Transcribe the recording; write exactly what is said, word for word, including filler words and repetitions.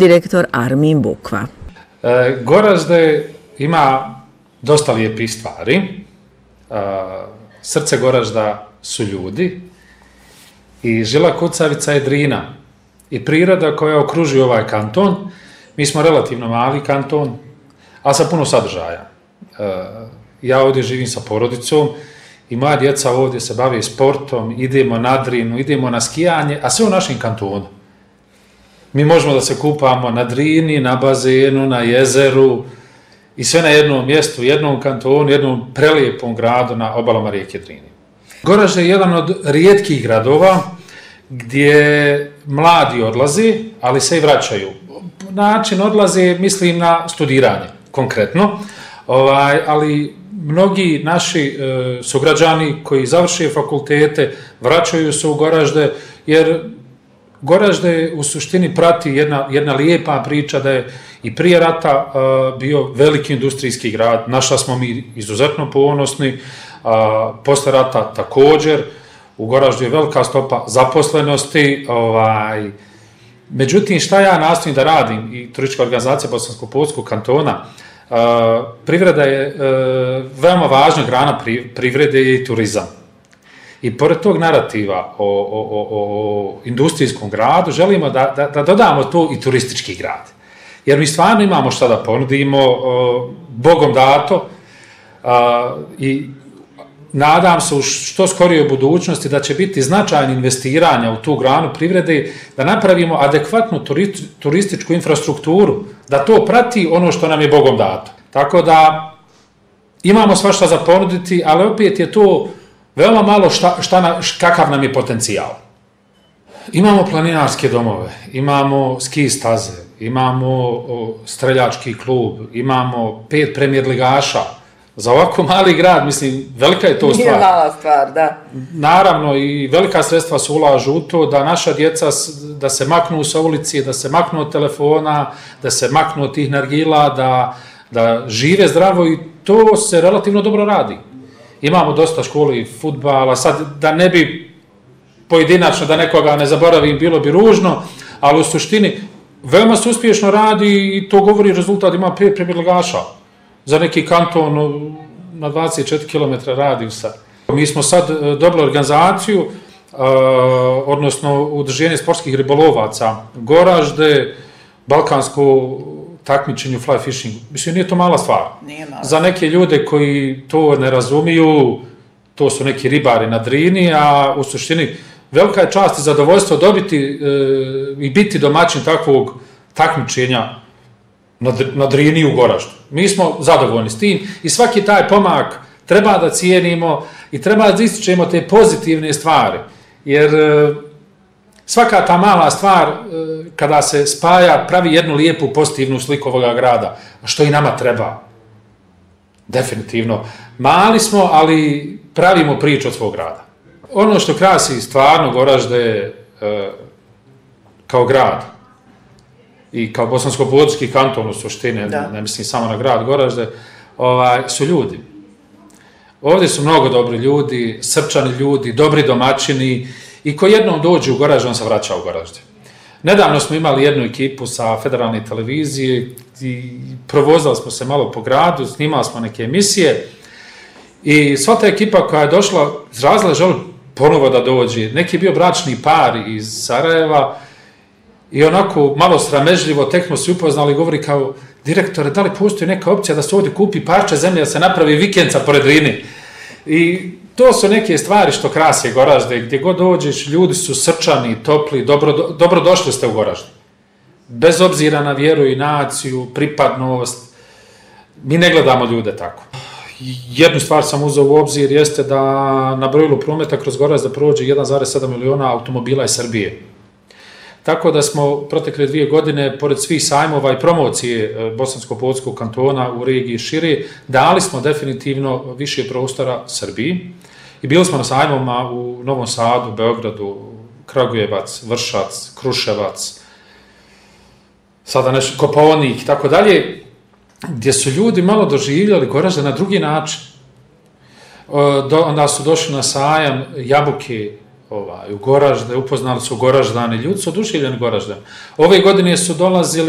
direktor Armin Bukva. E, Goražde ima dosta lijepih stvari. E, srce Goražda su ljudi i žila kucavica je Drina i priroda koja okružuje ovaj kanton. Mi smo relativno mali kanton, ali sa puno sadržaja. E, ja ovdje živim sa porodicom i moja djeca ovdje se bave sportom, idemo na Drinu, idemo na skijanje, a sve u našem kantonu. Mi možemo da se kupamo na Drini, na bazenu, na jezeru i sve na jednom mjestu, jednom kantonu, jednom prelijepom gradu na obalama rijeke Drine. Goražde je jedan od rijetkih gradova gdje mladi odlazi, ali se i vraćaju. Način odlaze, mislim na studiranje, konkretno, ovaj, ali mnogi naši e, sugrađani koji završe fakultete vraćaju se u Goražde, jer Goražde u suštini prati jedna, jedna lijepa priča da je i prije rata uh, bio veliki industrijski grad, našla smo mi izuzetno ponosni, uh, posle rata također, u Goraždu je velika stopa zaposlenosti, ovaj, međutim šta ja nastojim da radim i turistička organizacija Bosansko-Poljskog kantona, uh, privreda je uh, veoma važna grana pri, privrede i turizam. I pored tog narativa o, o, o, o industrijskom gradu, želimo da, da, da dodamo tu i turistički grad. Jer mi stvarno imamo šta da ponudimo, o, Bogom dato, a, i nadam se u što skorijoj budućnosti da će biti značajne investiranja u tu granu privrede, da napravimo adekvatnu turističku infrastrukturu, da to prati ono što nam je Bogom dato. Tako da imamo svašta za ponuditi, ali opet je to veoma malo šta, šta na, kakav nam je potencijal. Imamo planinarske domove, imamo ski staze, imamo o, streljački klub, imamo pet premijer ligaša. Za ovako mali grad, mislim, velika je to stvar. Nije mala stvar, da. Naravno, i velika sredstva se ulažu u to da naša djeca da se maknu sa ulici, da se maknu od telefona, da se maknu od tih nargila, da, da žive zdravo i to se relativno dobro radi. Imamo dosta škole i fudbala, sad da ne bi pojedinačno, da nekoga ne zaboravim, bilo bi ružno, ali u suštini veoma se uspješno radi i to govori rezultat, ima pet premijer ligaša za neki kanton na dvadeset četiri kilometra radijusa. Mi smo sad dobili organizaciju, odnosno udruženje sportskih ribolovaca Goražde, balkansko takmičenju fly fishing. Mislim, nije to mala stvar. Nije mala. Za neke ljude koji to ne razumiju, to su neki ribari na Drini, a u suštini velika je čast i zadovoljstvo dobiti e, i biti domaćin takvog takmičenja na, na Drini u Goraždu. Mi smo zadovoljni s tim i svaki taj pomak treba da cijenimo i treba da ističemo te pozitivne stvari, jer e, svaka ta mala stvar, kada se spaja, pravi jednu lijepu pozitivnu sliku ovoga grada, što i nama treba. Definitivno. Mali smo, ali pravimo priču od svog grada. Ono što krasi stvarno Goražde kao grad i kao bosansko-poljski kanton u suštini, ne, ne mislim samo na grad Goražde, ovaj, su ljudi. Ovdje su mnogo dobri ljudi, srčani ljudi, dobri domaćini, i ko jednom dođe u Goražde, on se vraća u Goražde. Nedavno smo imali jednu ekipu sa federalne televizije i provozali smo se malo po gradu, snimali smo neke emisije i sva ta ekipa koja je došla izrazila želi ponovo da dođe. Neki je bio bračni par iz Sarajeva i onako malo sramežljivo tek smo se upoznali i govori kao direktore, da li postoji neka opcija da se ovdje kupi parče zemlje, da se napravi vikendca pored Drine. I to su neke stvari što krase Goražde, gdje god dođeš, ljudi su srčani, topli, dobro, dobro došli ste u Goražde. Bez obzira na vjeru i naciju, pripadnost, mi ne gledamo ljude tako. Jednu stvar sam uzeo u obzir, jeste da na brojilu prometa kroz Goražde prođe jedan zarez sedam miliona automobila iz Srbije. Tako da smo protekle dvije godine, pored svih sajmova i promocije Bosansko-Poljskog kantona u regiji šire, dali smo definitivno više prostora Srbiji. I bili smo na sajmovima u Novom Sadu, Beogradu, Kragujevac, Vršac, Kruševac, sada nešto, Kopaonik i tako dalje, gdje su ljudi malo doživljali Goražde na drugi način. Onda su došli na sajam jabuke, Ovaj, u Goražde, upoznali su Goraždani, ljudi su oduševljeni Goraždem. Ove godine su dolazili